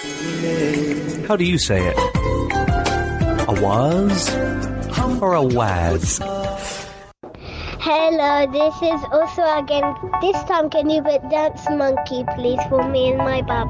How do you say it? A was or a waz? Hello, this is also again. This time, can you put Dance Monkey, please, for me and my Baba?